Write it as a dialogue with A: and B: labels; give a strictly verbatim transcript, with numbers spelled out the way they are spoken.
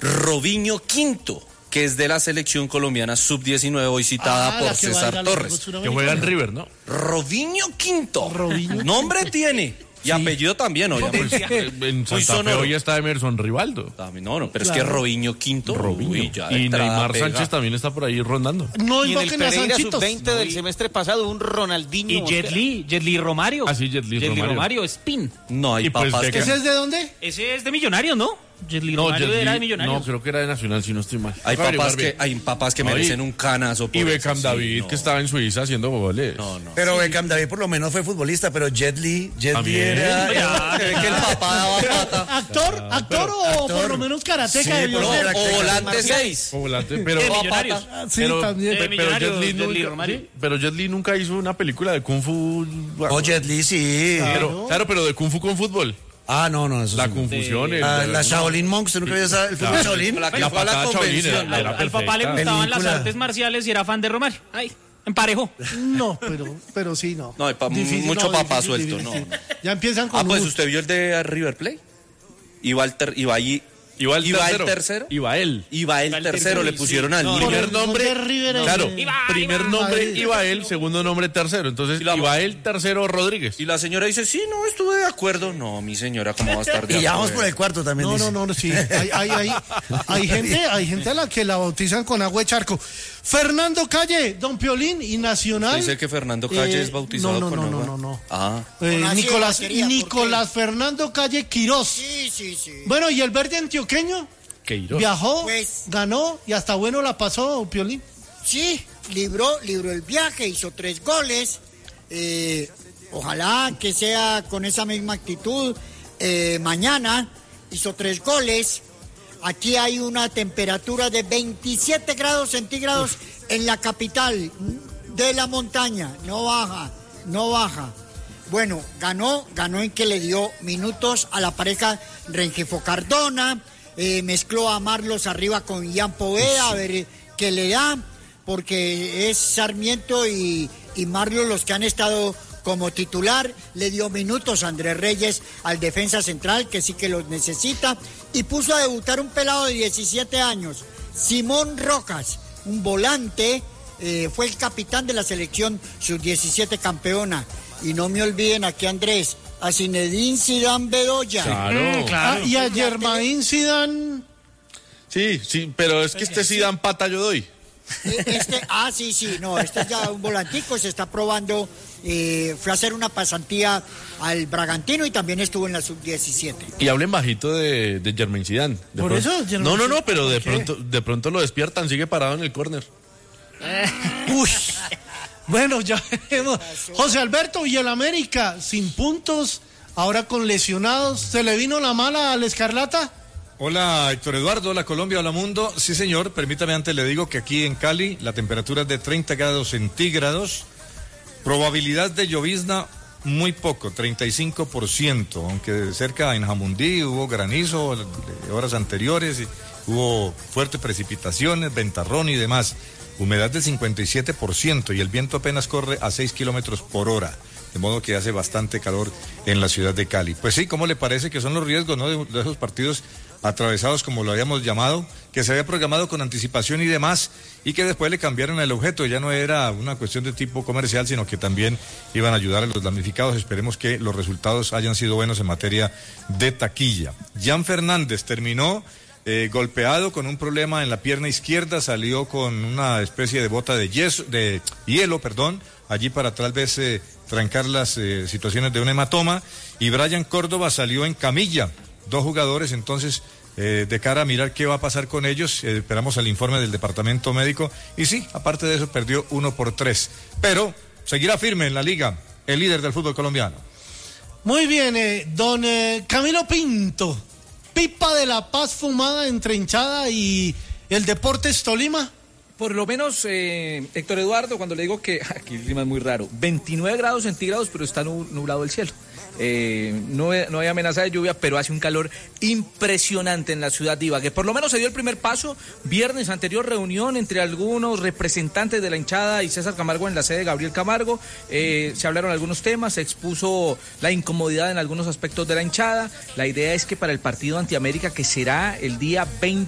A: Robinho Quinto, que es de la selección colombiana sub diecinueve, hoy citada ah, por César Torres.
B: Que juega en River, ¿no?
A: Robinho Quinto.
C: Robinho
A: Nombre Quinto. Tiene. Y sí. Apellido también, obviamente.
B: Pues, en Santa Fe hoy está Emerson Rivaldo.
A: No, no, pero claro. Es que Robinho Quinto.
B: Robinho. Uy, ya y Neymar pega. Sánchez también está por ahí rondando.
D: No, y en el Pereira sub veinte
E: no,
D: del
E: y...
D: semestre pasado, un Ronaldinho.
E: Y Jet Li, Jet Li Romario.
B: Ah, sí, Jet Li
E: Jet
B: Romario.
E: Romario, Spin.
A: No, hay papás
C: pues,
A: que...
C: ¿Ese es de dónde?
E: Ese es de Millonarios, ¿no? Jet Li
B: no,
E: Romario
B: Jet
E: era
B: Li,
E: de Millonarios.
B: No, creo que era de Nacional, si no estoy mal.
A: Hay papás que, hay papás que merecen un canazo.
B: Por y Beckham eso, David, sí, no. que estaba en Suiza haciendo goles.
F: No, no. Pero sí. Beckham David por lo menos fue futbolista, pero Jet Li, Jet Li
A: era... Ya, que el papá daba plata.
C: ¿Actor? Ah, ¿Actor o actor. Por lo menos karateca
A: sí,
C: debió
A: no,
C: ser?
A: O volante seis.
B: O volante, pero...
E: De Millonarios.
C: Sí,
B: pero,
C: también.
B: Pero, pero Jet Li nunca, sí, pero Jet Li nunca hizo una película de Kung Fu...
F: Oh, Jet Li, sí.
B: Claro, claro, pero de Kung Fu con fútbol.
F: Ah, no, no, eso
B: La
F: sí.
B: confusión.
F: De,
B: el,
F: la,
B: el,
F: la Shaolin Monks, ¿usted nunca vio esa, el fútbol
B: la,
F: Shaolin?
A: La, la,
B: la, la
A: convención.
B: Shaolin era
E: al papá le gustaban
F: película.
E: Las artes marciales y era fan de Romario. Ay, emparejó.
C: No, pero, pero sí, no.
A: No, hay pa, difícil, mucho no, papá difícil, suelto, difícil. no.
C: Ya empiezan con...
A: Ah, pues usted vio el de River Plate. Iba, al ter, iba allí...
B: Iba el
A: ¿Iba
B: tercero.
A: el tercero?
B: Iba él.
A: Iba el
E: tercero,
A: tercero, le pusieron
E: sí.
A: al
B: no, primer nombre.
C: No,
B: claro,
E: iba,
B: primer
E: iba.
B: nombre
C: Madrid.
B: iba él, segundo nombre tercero. Entonces
A: la,
B: iba él, tercero Rodríguez.
A: Y la señora dice, sí, no, estuve de acuerdo. No, mi señora, ¿cómo va a estar de acuerdo?
F: Y ya vamos por el cuarto también.
C: No,
F: dice.
C: no, no, sí. Hay, hay, hay, hay gente, hay gente a la que la bautizan con agua de charco. Fernando Calle, Don Piolín y Nacional.
A: Dice que Fernando Calle
C: eh,
A: es bautizado
C: no, no,
A: con
C: no,
A: agua.
C: no, no, no.
A: Ah.
C: Eh, Nicolás,
D: batería,
C: Nicolás Fernando Calle Quirós.
D: Sí, sí, sí.
C: Bueno, ¿y el verde antioqueño?
B: Queiroz.
C: Viajó,
D: pues,
C: ganó y hasta bueno la pasó, Piolín.
D: Sí, libró, libró el viaje, hizo tres goles. Eh, ojalá que sea con esa misma actitud. Eh, mañana hizo tres goles. Aquí hay una temperatura de veintisiete grados centígrados en la capital de la montaña. No baja, no baja. Bueno, ganó, ganó en que le dio minutos a la pareja Rengifo Cardona. Eh, mezcló a Marlos arriba con Ian Poveda, a ver qué le da, porque es Sarmiento y, y Marlos los que han estado como titular. Le dio minutos a Andrés Reyes, al defensa central, que sí que los necesita, y puso a debutar un pelado de diecisiete años, Simón Rojas, un volante, eh, fue el capitán de la selección sub diecisiete campeona. Y no me olviden aquí, Andrés, a Zinedine Zidane Bedoya.
B: Claro,
C: mm, claro. Ah, y a Germain Zidane.
B: Sí, sí, pero es que este Zidane pata yo doy.
D: Este, ah, sí, sí, no, este es ya un volantico, se está probando, eh, fue a hacer una pasantía al Bragantino y también estuvo en la sub diecisiete.
B: Y hablen bajito de, de Germain Zidane. De
C: Por
B: pronto.
C: eso, Germain
B: No, no, no, pero de
C: ¿qué?
B: pronto, de pronto lo despiertan, sigue parado en el córner.
C: Uy. Bueno, ya vemos. José Alberto y el América sin puntos, ahora con lesionados. ¿Se le vino la mala al Escarlata?
G: Hola Héctor Eduardo, hola Colombia, hola mundo. Sí señor, permítame antes le digo que aquí en Cali la temperatura es de treinta grados centígrados. Probabilidad de llovizna muy poco, treinta y cinco por ciento. Aunque cerca en Jamundí hubo granizo de horas anteriores, y hubo fuertes precipitaciones, ventarrón y demás. Humedad del cincuenta y siete por ciento y el viento apenas corre a seis kilómetros por hora. De modo que hace bastante calor en la ciudad de Cali. Pues sí, ¿cómo le parece que son los riesgos, no, de, de esos partidos atravesados, como lo habíamos llamado, que se había programado con anticipación y demás, y que después le cambiaron el objeto? Ya no era una cuestión de tipo comercial, sino que también iban a ayudar a los damnificados. Esperemos que los resultados hayan sido buenos en materia de taquilla. Jan Fernández terminó Eh, golpeado con un problema en la pierna izquierda, salió con una especie de bota de yeso, de hielo, perdón, allí para tal vez eh, trancar las eh, situaciones de un hematoma, y Brian Córdoba salió en camilla. Dos jugadores entonces eh, de cara a mirar qué va a pasar con ellos. Eh, esperamos el informe del departamento médico, y sí, aparte de eso perdió uno por tres, pero seguirá firme en la liga, el líder del fútbol colombiano.
C: Muy bien, eh, don eh, Camilo Pinto. Pipa de la Paz fumada entre hinchada y el Deportes Tolima.
H: Por lo menos, eh, Héctor Eduardo, cuando le digo que aquí el clima es muy raro, veintinueve grados centígrados, pero está nublado el cielo. Eh, no, no hay amenaza de lluvia, pero hace un calor impresionante en la ciudad de Ibagué. Por lo menos se dio el primer paso. Viernes anterior, reunión entre algunos representantes de la hinchada y César Camargo en la sede de Gabriel Camargo. Eh, se hablaron algunos temas, se expuso la incomodidad en algunos aspectos de la hinchada. La idea es que para el partido ante América, que será el día veinte